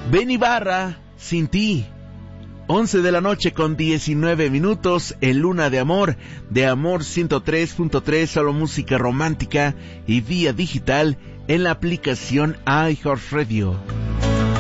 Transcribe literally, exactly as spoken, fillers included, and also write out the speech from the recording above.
Ben Ibarra, Sin ti. once de la noche con diecinueve minutos, en Luna de Amor, de Amor ciento tres punto tres, solo música romántica y vía digital en la aplicación iHeartRadio.